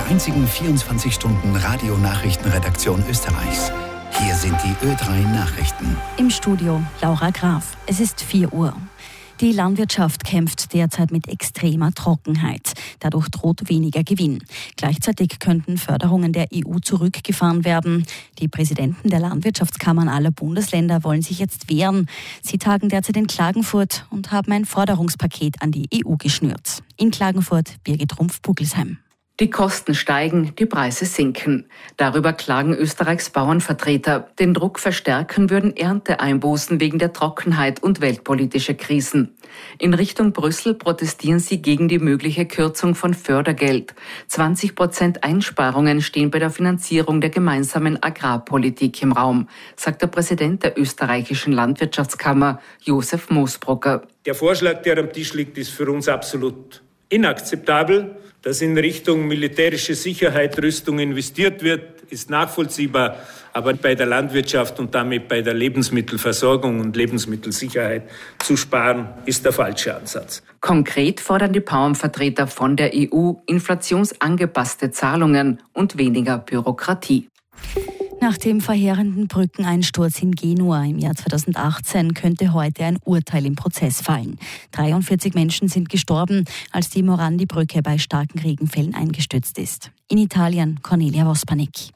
einzigen 24-Stunden-Radio-Nachrichtenredaktion Österreichs. Hier sind die Ö3-Nachrichten. Im Studio Laura Graf. Es ist 4 Uhr. Die Landwirtschaft kämpft derzeit mit extremer Trockenheit. Dadurch droht weniger Gewinn. Gleichzeitig könnten Förderungen der EU zurückgefahren werden. Die Präsidenten der Landwirtschaftskammern aller Bundesländer wollen sich jetzt wehren. Sie tagen derzeit in Klagenfurt und haben ein Forderungspaket an die EU geschnürt. In Klagenfurt Birgit Rumpf-Pugelsheim. Die Kosten steigen, die Preise sinken. Darüber klagen Österreichs Bauernvertreter. Den Druck verstärken würden Ernteeinbußen wegen der Trockenheit und weltpolitische Krisen. In Richtung Brüssel protestieren sie gegen die mögliche Kürzung von Fördergeld. 20% Einsparungen stehen bei der Finanzierung der gemeinsamen Agrarpolitik im Raum, sagt der Präsident der österreichischen Landwirtschaftskammer, Josef Moosbrucker. Der Vorschlag, der am Tisch liegt, ist für uns absolut inakzeptabel. Dass in Richtung militärische Sicherheit, Rüstung investiert wird, ist nachvollziehbar. Aber bei der Landwirtschaft und damit bei der Lebensmittelversorgung und Lebensmittelsicherheit zu sparen, ist der falsche Ansatz. Konkret fordern die Bauernvertreter von der EU inflationsangepasste Zahlungen und weniger Bürokratie. Nach dem verheerenden Brückeneinsturz in Genua im Jahr 2018 könnte heute ein Urteil im Prozess fallen. 43 Menschen sind gestorben, als die Morandi-Brücke bei starken Regenfällen eingestürzt ist. In Italien Cornelia Vospanek.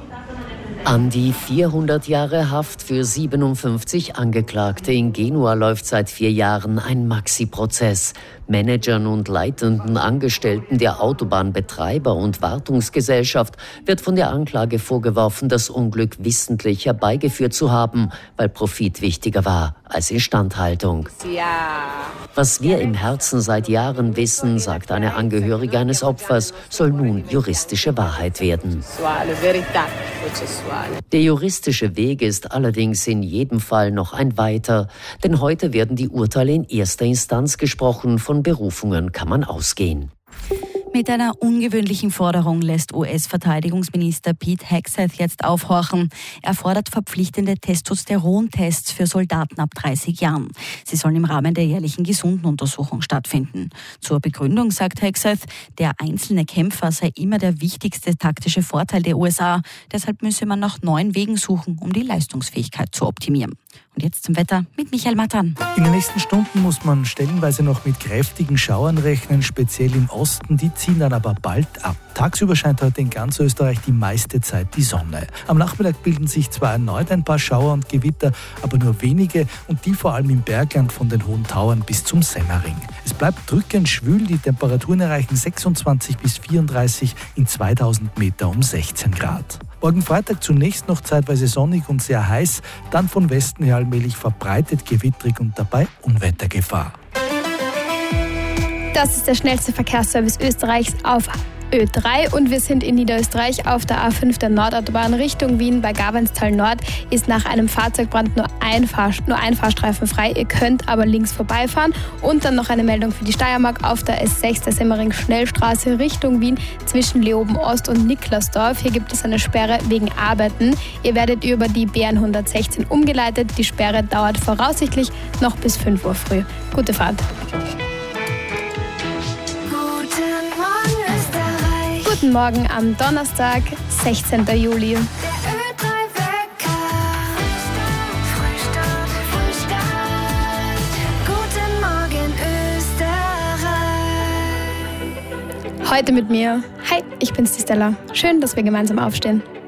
An die 400 Jahre Haft für 57 Angeklagte in Genua läuft seit 4 Jahren ein Maxi-Prozess. Managern und leitenden Angestellten der Autobahnbetreiber und Wartungsgesellschaft wird von der Anklage vorgeworfen, das Unglück wissentlich herbeigeführt zu haben, weil Profit wichtiger war als Instandhaltung. Was wir im Herzen seit Jahren wissen, sagt eine Angehörige eines Opfers, soll nun juristische Wahrheit werden. Der juristische Weg ist allerdings in jedem Fall noch ein weiter, denn heute werden die Urteile in erster Instanz gesprochen, von Berufungen kann man ausgehen. Mit einer ungewöhnlichen Forderung lässt US-Verteidigungsminister Pete Hegseth jetzt aufhorchen. Er fordert verpflichtende Testosterontests für Soldaten ab 30 Jahren. Sie sollen im Rahmen der jährlichen Gesundenuntersuchung stattfinden. Zur Begründung sagt Hegseth, der einzelne Kämpfer sei immer der wichtigste taktische Vorteil der USA. Deshalb müsse man nach neuen Wegen suchen, um die Leistungsfähigkeit zu optimieren. Und jetzt zum Wetter mit Michael Matan. In den nächsten Stunden muss man stellenweise noch mit kräftigen Schauern rechnen, speziell im Osten. Die ziehen dann aber bald ab. Tagsüber scheint heute in ganz Österreich die meiste Zeit die Sonne. Am Nachmittag bilden sich zwar erneut ein paar Schauer und Gewitter, aber nur wenige und die vor allem im Bergland von den Hohen Tauern bis zum Semmering. Es bleibt drückend schwül, die Temperaturen erreichen 26 bis 34, in 2000 Meter um 16 Grad. Morgen Freitag zunächst noch zeitweise sonnig und sehr heiß, dann von Westen her allmählich verbreitet, gewittrig und dabei Unwettergefahr. Das ist der schnellste Verkehrsservice Österreichs auf Ö3 und wir sind in Niederösterreich auf der A5 der Nordautobahn Richtung Wien bei Gabenstal Nord ist nach einem Fahrzeugbrand nur ein Fahrstreifen frei. Ihr könnt aber links vorbeifahren und dann noch eine Meldung für die Steiermark auf der S6 der Semmering-Schnellstraße Richtung Wien zwischen Leoben Ost und Niklasdorf. Hier gibt es eine Sperre wegen Arbeiten. Ihr werdet über die BN 116 umgeleitet. Die Sperre dauert voraussichtlich noch bis 5 Uhr früh. Gute Fahrt. Guten Morgen am Donnerstag, 16. Juli. Guten Morgen Österreich. Heute mit mir. Hi, ich bin's, die Stella. Schön, dass wir gemeinsam aufstehen.